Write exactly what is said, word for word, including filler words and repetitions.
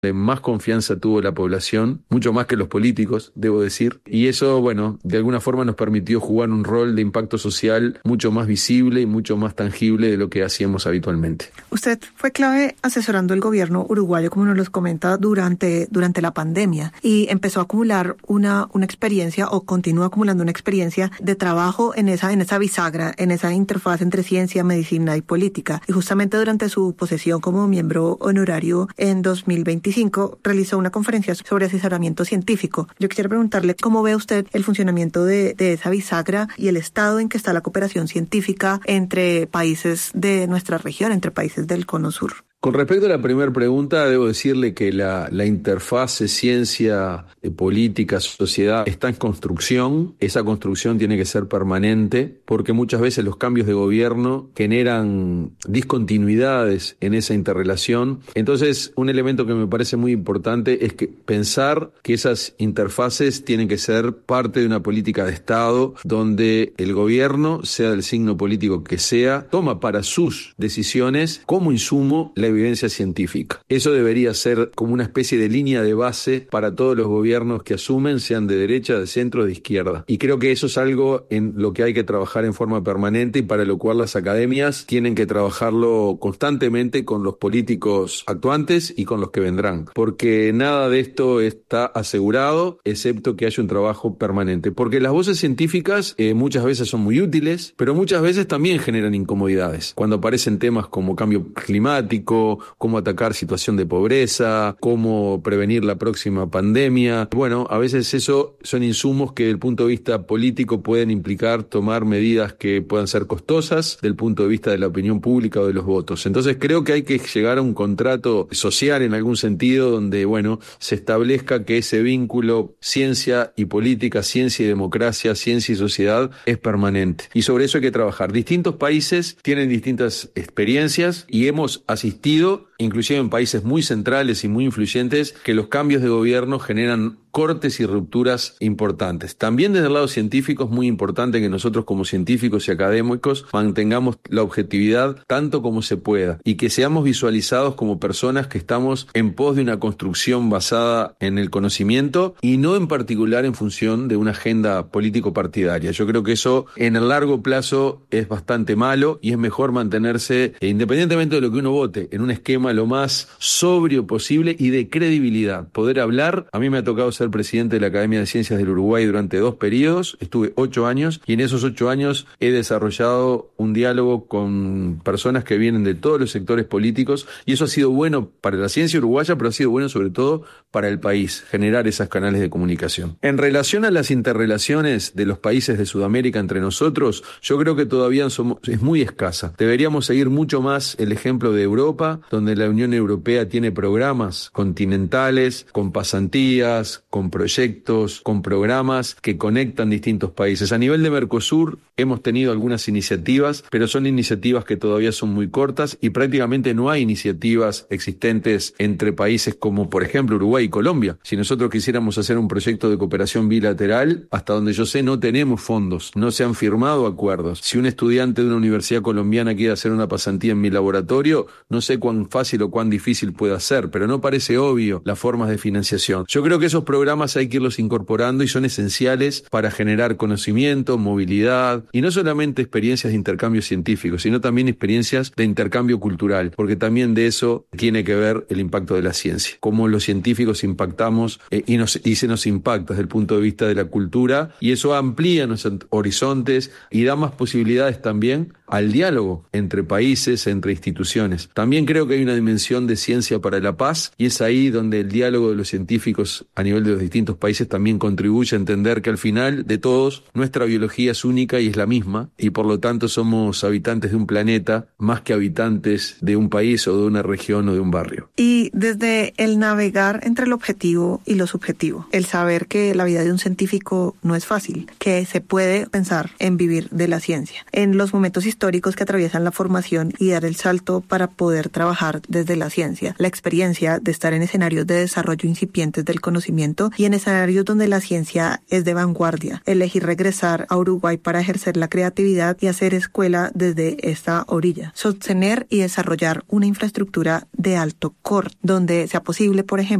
más confianza tuvo la población, mucho más que los políticos, debo decir, y eso, bueno, de alguna forma nos permitió jugar un rol de impacto social mucho más visible y mucho más tangible de lo que hacíamos habitualmente. Usted fue clave asesorando el gobierno uruguayo, como nos lo comenta, durante, durante la pandemia, y empezó a acumular una, una experiencia, o continúa acumulando una experiencia de trabajo en esa, en esa bisagra, en esa interfaz entre ciencia, medicina y política. Y justamente durante su posesión como miembro honorario en dos mil veinticinco, realizó una conferencia sobre asesoramiento científico. Yo quisiera preguntarle cómo ve usted el funcionamiento de, de esa bisagra y el estado en que está la cooperación científica entre países de nuestra región, entre países del Cono Sur. Con respecto a la primera pregunta, debo decirle que la, la interfase ciencia, eh, política, sociedad está en construcción. Esa construcción tiene que ser permanente porque muchas veces los cambios de gobierno generan discontinuidades en esa interrelación. Entonces, un elemento que me parece muy importante es que pensar que esas interfaces tienen que ser parte de una política de Estado donde el gobierno, sea del signo político que sea, toma para sus decisiones como insumo la evidencia científica. Eso debería ser como una especie de línea de base para todos los gobiernos que asumen, sean de derecha, de centro o de izquierda. Y creo que eso es algo en lo que hay que trabajar en forma permanente y para lo cual las academias tienen que trabajarlo constantemente con los políticos actuantes y con los que vendrán. Porque nada de esto está asegurado, excepto que haya un trabajo permanente. Porque las voces científicas eh, muchas veces son muy útiles, pero muchas veces también generan incomodidades. Cuando aparecen temas como cambio climático, cómo atacar situación de pobreza, cómo prevenir la próxima pandemia. Bueno, a veces eso son insumos que desde el punto de vista político pueden implicar tomar medidas que puedan ser costosas desde el punto de vista de la opinión pública o de los votos. Entonces creo que hay que llegar a un contrato social en algún sentido donde, bueno, se establezca que ese vínculo ciencia y política, ciencia y democracia, ciencia y sociedad es permanente. Y sobre eso hay que trabajar. Distintos países tienen distintas experiencias y hemos asistido, inclusive en países muy centrales y muy influyentes, que los cambios de gobierno generan cortes y rupturas importantes. También desde el lado científico es muy importante que nosotros como científicos y académicos mantengamos la objetividad tanto como se pueda y que seamos visualizados como personas que estamos en pos de una construcción basada en el conocimiento y no en particular en función de una agenda político-partidaria. Yo creo que eso en el largo plazo es bastante malo y es mejor mantenerse, eh, independientemente de lo que uno vote, en un esquema lo más sobrio posible y de credibilidad. Poder hablar, a mí me ha tocado ser presidente de la Academia de Ciencias del Uruguay durante dos periodos, estuve ocho años y en esos ocho años he desarrollado un diálogo con personas que vienen de todos los sectores políticos y eso ha sido bueno para la ciencia uruguaya, pero ha sido bueno sobre todo para el país, generar esos canales de comunicación. En relación a las interrelaciones de los países de Sudamérica entre nosotros, yo creo que todavía somos, es muy escasa. Deberíamos seguir mucho más el ejemplo de Europa, donde la Unión Europea tiene programas continentales, con pasantías, con proyectos, con programas que conectan distintos países. A nivel de Mercosur hemos tenido algunas iniciativas, pero son iniciativas que todavía son muy cortas y prácticamente no hay iniciativas existentes entre países como, por ejemplo, Uruguay y Colombia. Si nosotros quisiéramos hacer un proyecto de cooperación bilateral, hasta donde yo sé no tenemos fondos, no se han firmado acuerdos. Si un estudiante de una universidad colombiana quiere hacer una pasantía en mi laboratorio, no sé cuán fácil o cuán difícil pueda ser, pero no parece obvio las formas de financiación. Yo creo que esos programas hay que irlos incorporando y son esenciales para generar conocimiento, movilidad y no solamente experiencias de intercambio científico, sino también experiencias de intercambio cultural, porque también de eso tiene que ver el impacto de la ciencia, cómo los científicos impactamos eh, y, nos, y se nos impacta desde el punto de vista de la cultura y eso amplía nuestros horizontes y da más posibilidades también al diálogo entre países, entre instituciones. También creo que hay una dimensión de ciencia para la paz y es ahí donde el diálogo de los científicos a nivel de los distintos países también contribuye a entender que al final de todos nuestra biología es única y es la misma y por lo tanto somos habitantes de un planeta más que habitantes de un país o de una región o de un barrio. Y desde el navegar entre el objetivo y lo subjetivo, el saber que la vida de un científico no es fácil, que se puede pensar en vivir de la ciencia. En los momentos históricos históricos que atraviesan la formación y dar el salto para poder trabajar desde la ciencia. La experiencia de estar en escenarios de desarrollo incipientes del conocimiento y en escenarios donde la ciencia es de vanguardia. Elegir regresar a Uruguay para ejercer la creatividad y hacer escuela desde esta orilla. Sostener y desarrollar una infraestructura de alto costo, donde sea posible, por ejemplo,